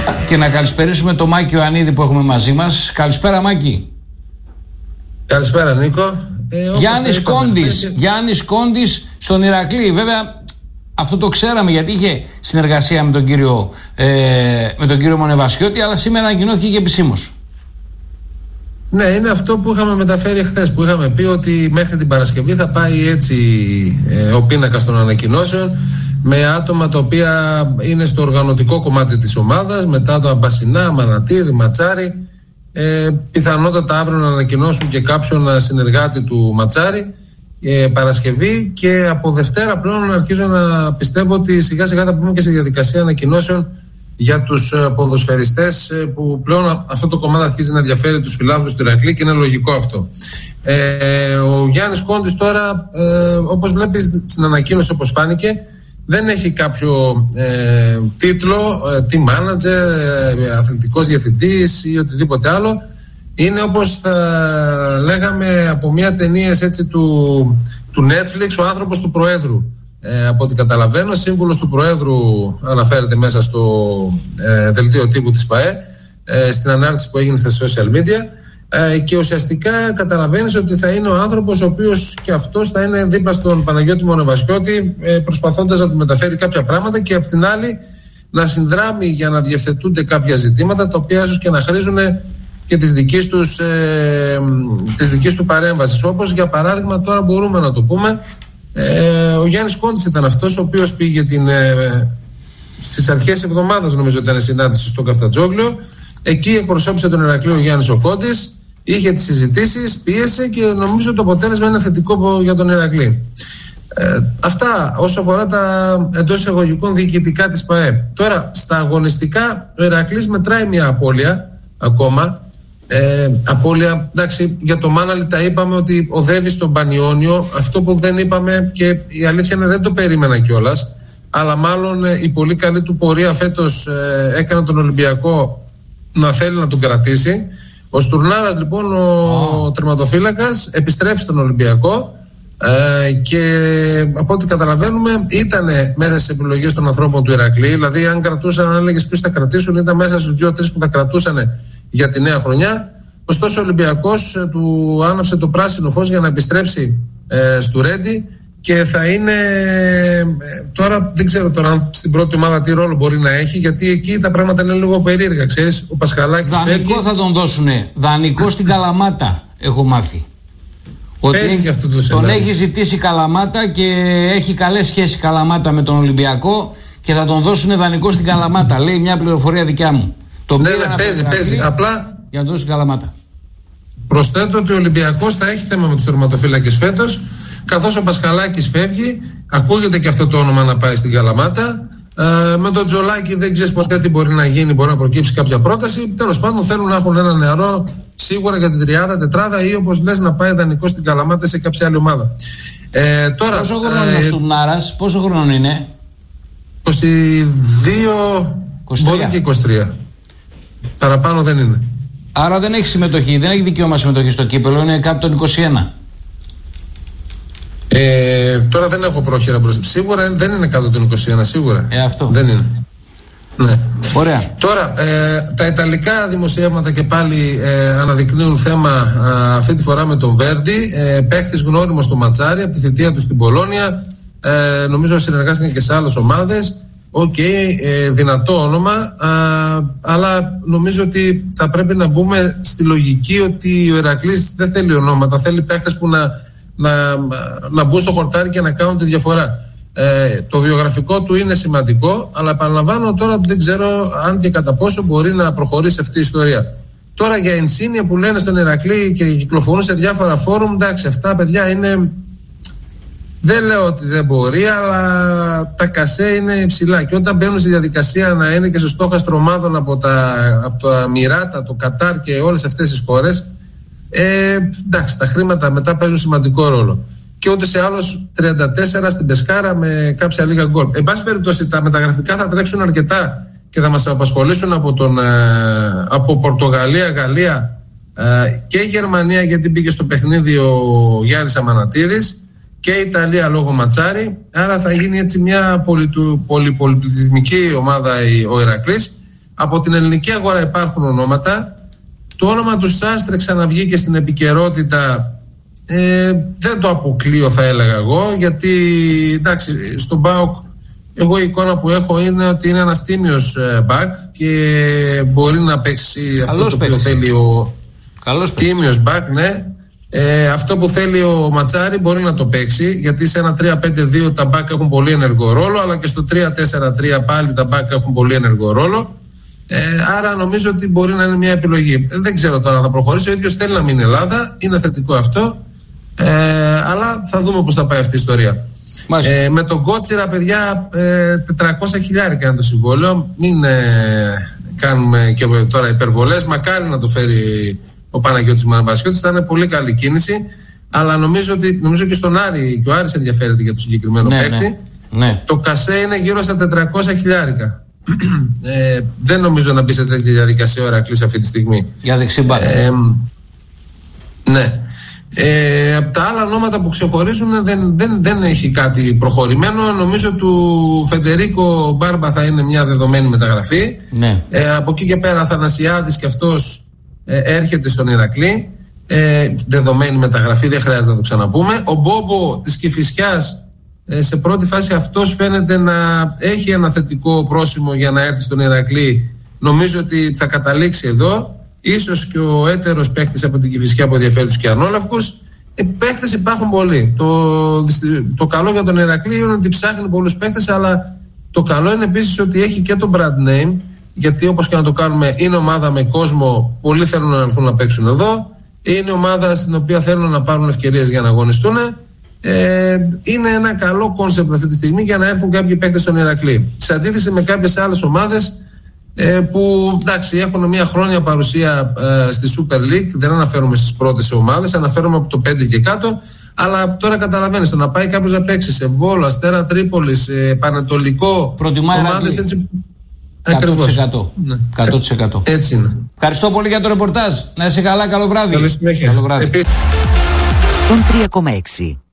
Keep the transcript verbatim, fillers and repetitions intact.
Και να καλησπερίσουμε τον Μάκη Ιωαννίδη που έχουμε μαζί μας. Καλησπέρα Μάκη. Καλησπέρα Νίκο. ε, Γιάννης Κόντης χθες... Γιάννης Κόντης στον Ηρακλή. Βέβαια αυτό το ξέραμε γιατί είχε συνεργασία με τον κύριο, ε, με τον κύριο Μονεβασιώτη, αλλά σήμερα ανακοινώθηκε και επισήμως. Ναι, είναι αυτό που είχαμε μεταφέρει χθες, που είχαμε πει ότι μέχρι την Παρασκευή θα πάει έτσι ε, ο πίνακας των ανακοινώσεων, με άτομα τα οποία είναι στο οργανωτικό κομμάτι της ομάδας, μετά το Αμπασινά, Μανατίδη, Ματσάρη. Ε, πιθανότατα αύριο να ανακοινώσουν και κάποιον συνεργάτη του Ματσάρη ε, Παρασκευή, και από Δευτέρα πλέον αρχίζω να πιστεύω ότι σιγά σιγά θα πούμε και στη διαδικασία ανακοινώσεων για τους ε, ποδοσφαιριστές, ε, που πλέον αυτό το κομμάτι αρχίζει να ενδιαφέρει τους φιλάθλους του Ηρακλή και είναι λογικό αυτό. Ε, ο Γιάννης Κόντης τώρα, ε, όπως βλέπεις στην ανακοίνωση, όπως φάνηκε, δεν έχει κάποιο ε, τίτλο, ε, team manager, ε, αθλητικός διευθυντής ή οτιδήποτε άλλο. Είναι όπως θα λέγαμε από μια ταινία έτσι του, του Netflix, ο άνθρωπος του Προέδρου. Ε, από ό,τι καταλαβαίνω, σύμβουλος του Προέδρου αναφέρεται μέσα στο ε, δελτίο τύπου της ΠΑΕ, ε, στην ανάρτηση που έγινε στα social media. Ε, και ουσιαστικά καταλαβαίνεις ότι θα είναι ο άνθρωπος ο οποίος και αυτός θα είναι δίπλα στον Παναγιώτη Μονεβασιώτη, ε, προσπαθώντας να του μεταφέρει κάποια πράγματα και απ' την άλλη να συνδράμει για να διευθετούνται κάποια ζητήματα τα οποία ίσως και να χρήζουν και της δικής, τους, ε, της δικής του παρέμβασης, όπως για παράδειγμα τώρα μπορούμε να το πούμε, ε, ο Γιάννης Κόντης ήταν αυτός ο οποίος πήγε την, ε, στις αρχές εβδομάδας, νομίζω ήταν συνάντηση στο Καφτατζόγλιο. Εκεί εκπροσώπησε τον Ηρακλή ο Γιάννης ο Κόντης, είχε τις συζητήσεις, πίεσε και νομίζω το αποτέλεσμα είναι θετικό για τον Ηρακλή. Ε, αυτά όσο αφορά τα εντός εισαγωγικών διοικητικά της ΠΑΕ. Τώρα στα αγωνιστικά ο Ηρακλής μετράει μια απώλεια ακόμα. Ε, απώλεια, εντάξει, για το Μάναλη τα είπαμε ότι οδεύει στον Πανιόνιο. Αυτό που δεν είπαμε, και η αλήθεια είναι δεν το περίμενα κιόλας, αλλά μάλλον ε, η πολύ καλή του πορεία φέτος ε, έκανε τον Ολυμπιακό να θέλει να τον κρατήσει. Ο Στουρνάρας λοιπόν, ο oh. τερματοφύλακας, επιστρέφει στον Ολυμπιακό ε, και από ό,τι καταλαβαίνουμε ήταν μέσα στις επιλογές των ανθρώπων του Ηρακλή. Δηλαδή αν κρατούσαν, αν έλεγες ποιους θα κρατήσουν, ήταν μέσα στους δύο τρεις που θα κρατούσαν για τη νέα χρονιά. Ωστόσο ο Ολυμπιακός ε, του άναψε το πράσινο φως για να επιστρέψει ε, στο Ρέντι. Και θα είναι ε, τώρα, δεν ξέρω τώρα στην πρώτη ομάδα τι ρόλο μπορεί να έχει, γιατί εκεί τα πράγματα είναι λίγο περίεργα. Ξέρεις, ο Πασχαλάκης δανεικό φεύγει. Θα τον δώσουνε. Δανεικό στην Καλαμάτα, έχω μάθει. Ότι έχει, και αυτό το τον σενάριο. έχει ζητήσει Καλαμάτα και έχει καλές σχέσεις Καλαμάτα με τον Ολυμπιακό και θα τον δώσουνε δανεικό στην Καλαμάτα. Λέει μια πληροφορία δικιά μου. Το ναι, ναι, παίζει, παίζει. Απλά για να τον δώσει Καλαμάτα. Προσθέτω ότι ο Ολυμπιακός θα έχει θέμα με τους τερματοφύλακες φέτος. Καθώς ο Πασχαλάκης φεύγει, ακούγεται και αυτό το όνομα να πάει στην Καλαμάτα. Ε, με τον Τζολάκη δεν ξέρεις ποτέ τι μπορεί να γίνει, μπορεί να προκύψει κάποια πρόταση. Τέλος πάντων θέλουν να έχουν ένα νεαρό σίγουρα για την τριάδα, τετράδα ή όπως λες να πάει δανεικό στην Καλαμάτα σε κάποια άλλη ομάδα. Ε, τώρα, πόσο χρόνο είναι ο Στουρνάρας, πόσο χρόνο είναι? είκοσι δύο, μπορεί και είκοσι τρία. Παραπάνω δεν είναι. Άρα δεν έχει συμμετοχή, δεν έχει δικαίωμα συμμετοχή στο κύπελο, είναι κάτω των είκοσι ένα. Ε, τώρα δεν έχω πρόχειρα μπροστά. Σίγουρα δεν είναι κάτω των είκοσι ένα, σίγουρα. Ε, αυτό. Δεν είναι. Ναι. Ωραία. Τώρα, ε, τα ιταλικά δημοσιεύματα και πάλι ε, αναδεικνύουν θέμα ε, αυτή τη φορά με τον Βέρντι. Ε, παίχτης γνώριμος στο Ματσάρι από τη θητεία του στην Πολόνια. Ε, νομίζω συνεργάστηκαν και σε άλλες ομάδες. Οκ, okay, ε, δυνατό όνομα. Α, αλλά νομίζω ότι θα πρέπει να μπούμε στη λογική ότι ο Ηρακλής δεν θέλει ονόματα. Θέλει παίχτες που να. Να, να μπουν στο χορτάρι και να κάνουν τη διαφορά. Ε, το βιογραφικό του είναι σημαντικό, αλλά επαναλαμβάνω τώρα δεν ξέρω αν και κατά πόσο μπορεί να προχωρήσει αυτή η ιστορία. Τώρα για ενσύνεια που λένε στον Ηρακλή και κυκλοφορούν σε διάφορα φόρουμ, εντάξει, αυτά παιδιά είναι. Δεν λέω ότι δεν μπορεί, αλλά τα κασέ είναι υψηλά. Και όταν μπαίνουν στη διαδικασία να είναι και στο στόχαστρο ομάδων από τα, από τα Μιράτα, το Κατάρ και όλες αυτές τις χώρες. Ε, εντάξει, τα χρήματα μετά παίζουν σημαντικό ρόλο. Και ούτε σε άλλος τριάντα τέσσερα στην Πεσκάρα με κάποια λίγα γκολ. Εν πάση περιπτώσει, τα μεταγραφικά θα τρέξουν αρκετά και θα μας απασχολήσουν από, τον, ε, από Πορτογαλία, Γαλλία ε, και Γερμανία, γιατί πήγε στο παιχνίδι ο Γιάννης Αμανατίδης, και Ιταλία λόγω Ματσάρι. Άρα θα γίνει έτσι μια πολυπολιτισμική ομάδα ο Ηρακλής. από την ελληνική αγορά υπάρχουν ονόματα. Το όνομα του Σάστρε ξαναβγήκε στην επικαιρότητα. Ε, δεν το αποκλείω, θα έλεγα εγώ, γιατί εντάξει, στον ΠΑΟΚ εγώ η εικόνα που έχω είναι ότι είναι ένας τίμιος back και μπορεί να παίξει. Καλώς αυτό το οποίο θέλει ο τίμιος back, ναι. Ε, αυτό που θέλει ο Ματσάρη μπορεί να το παίξει, γιατί σε ένα τρία πέντε δύο τα back έχουν πολύ ενεργό ρόλο, αλλά και στο τρία τέσσερα τρία πάλι τα back έχουν πολύ ενεργό ρόλο. Ε, άρα νομίζω ότι μπορεί να είναι μια επιλογή. Ε, δεν ξέρω τώρα αν θα προχωρήσει. Ο ίδιος θέλει να μείνει Ελλάδα, είναι θετικό αυτό. Ε, αλλά θα δούμε πώς θα πάει αυτή η ιστορία. Ε, με τον Κότσιρα, παιδιά, ε, τετρακόσια χιλιάρικα είναι το συμβόλαιο. Μην ε, κάνουμε και τώρα υπερβολές. Μακάρι να το φέρει ο Παναγιώτης Μαναβασιώτης, θα είναι πολύ καλή κίνηση. Αλλά νομίζω ότι νομίζω και στον Άρη, και ο Άρης ενδιαφέρεται για το συγκεκριμένο ναι, παίκτη. Ναι, ναι. Το κασέ είναι γύρω στα τετρακόσια χιλιάρικα. ε, δεν νομίζω να μπει σε τέτοια διαδικασία ο Ηρακλής αυτή τη στιγμή. Για δεξιμπάκ. Ε, ναι. Ε, από τα άλλα ονόματα που ξεχωρίζουν δεν, δεν, δεν έχει κάτι προχωρημένο. Νομίζω του Φεντερίκο Μπάρμπα θα είναι μια δεδομένη μεταγραφή. Ναι. Ε, από εκεί και πέρα Αθανασιάδης και αυτός ε, έρχεται στον Ηρακλή. Ε, δεδομένη μεταγραφή, δεν χρειάζεται να το ξαναπούμε. Ο Μπόμπο της Κηφισιάς, ε, σε πρώτη φάση αυτός φαίνεται να έχει ένα θετικό πρόσημο για να έρθει στον Ηρακλή. Νομίζω ότι θα καταλήξει εδώ. Ίσως και ο έτερος παίκτης από την Κηφισιά που ενδιαφέρει τους Κιανόλαυκους. Ε, παίκτες υπάρχουν πολλοί. Το, το καλό για τον Ηρακλή είναι ότι ψάχνει πολλούς παίκτες, αλλά το καλό είναι επίσης ότι έχει και το brand name, γιατί όπως και να το κάνουμε είναι ομάδα με κόσμο, πολλοί θέλουν να έρθουν να παίξουν εδώ, είναι ομάδα στην οποία θέλουν να πάρουν ευκαιρίες για να αγωνιστούν. Ε, είναι ένα καλό κόνσεπτ αυτή τη στιγμή για να έρθουν κάποιοι παίκτες στον Ηρακλή. Σε αντίθεση με κάποιες άλλες ομάδες που εντάξει έχουν μια χρόνια παρουσία ε, στη Super League, δεν αναφέρομαι στις πρώτες ομάδες, αναφέρομαι από το πέντε και κάτω, αλλά τώρα καταλαβαίνεις, το να πάει κάποιος να παίξει σε Βόλο, Αστέρα Τρίπολης, ε, Πανετολικό, ομάδες έτσι. εκατό τοις εκατό. Ναι. εκατό τοις εκατό. Έτσι είναι. Ευχαριστώ πολύ για το ρεπορτάζ. Να είσαι καλά, καλό βράδυ. Καλή συνέχεια. Καλό βράδυ. Τον τρία κόμμα έξι.